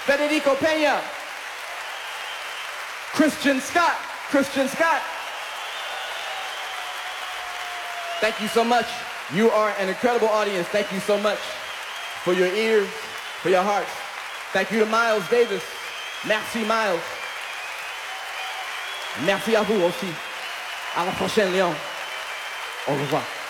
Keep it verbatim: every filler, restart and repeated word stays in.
Federico Pena. Christian Scott. Christian Scott. Thank you so much. You are an incredible audience. Thank you so much for your ears, for your hearts. Thank you to Miles Davis. Merci Miles. Merci à vous aussi. À la prochaine, Léon. Au revoir.